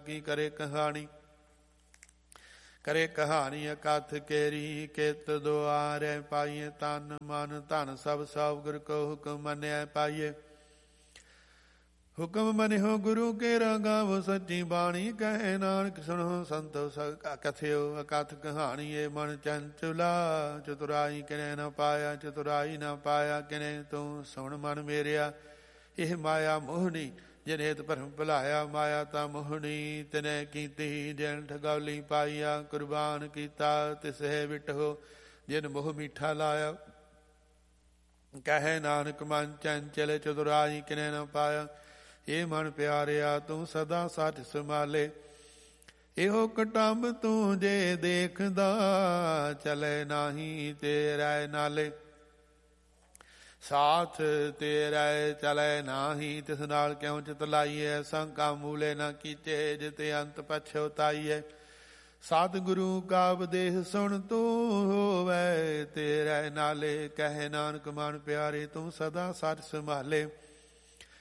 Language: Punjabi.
ਕੀ ਕਰੇ ਕਹਾਣੀ। ਕਰੇ ਕਹਾਣੀ ਅਕਥ ਕੇਰੀ, ਕਿਤ ਦੁਆਰੇ ਪਾਈਏ। ਤਨ ਮਨ ਧਨ ਸਭ ਸਭ ਗੁਰ ਕੋ ਹੁਕਮ ਮੰਨਿਆ ਪਾਈਏ। ਹੁਕਮ ਮਨਿਓ ਗੁਰੂ ਕੇ ਗਾਵੋ ਸੱਚੀ ਬਾਣੀ। ਕਹੇ ਨਾਨਕ ਸੁਣੋ ਸੰਤੋ ਕਥਿਓ ਅਕਥ ਕਹਾਣੀ। ਏ ਮਨ ਚੰਚਲਾ ਚਤੁਰਾਈ ਕਿਨੇ ਨ ਪਾਇਆ, ਚਤੁਰਾਈ ਨ ਪਾਇਆ ਕਿਨੇ ਤੂੰ ਸੁਣ ਮਨ ਮੇਰਿਆ। ਇਹ ਮਾਇਆ ਮੋਹਣੀ ਜਿਨ ਹੇਤ ਭਰਮ ਭੁਲਾਇਆ। ਮਾਇਆ ਤਾਂ ਮੋਹਣੀ ਤਿਨੇ ਕੀਤੀ, ਜਿਨ ਠਗੌਲੀ ਪਾਈਆ। ਕੁਰਬਾਨ ਕੀਤਾ ਤਿਸਹਿ ਵਿਟਹੋ, ਜਿਨ ਮੋਹ ਮੀਠਾ ਲਾਇਆ। ਕਹੇ ਨਾਨਕ ਮਨ ਚੰਚਲ ਚਤੁਰਾਈ ਕਿਨੇ ਨ ਪਾਇਆ। ਇਹ ਮਨ ਪਿਆਰਿਆ ਤੂੰ ਸਦਾ ਸੱਚ ਸੰਭਾਲੇ। ਇਹੋ ਕਟੰਬ ਤੂੰ ਜੇ ਦੇਖਦਾ, ਚਲੇ ਨਾਹੀ ਤੇਰਾ ਨਾਲੇ। ਸਾਥ ਤੇਰਾ ਚਲੇ ਨਾਹੀ, ਤਿਸ ਨਾਲ ਕਿਉ ਚਿਤ ਲਾਈਐ। ਸੰਕਾ ਮੂਲੇ ਨਾ ਕੀਤੇ, ਜਿਤੇ ਅੰਤ ਪਛੋਤਾਈਐ। ਸਤਿਗੁਰੂ ਕਾ ਉਪਦੇਸ਼ ਸੁਣ ਤੂੰ ਹੋਵੈ ਤੇਰਾ ਨਾਲੇ। ਕਹੇ ਨਾਨਕ ਮਨ ਪਿਆਰੇ ਤੂੰ ਸਦਾ ਸੱਚ ਸੰਭਾਲੇ।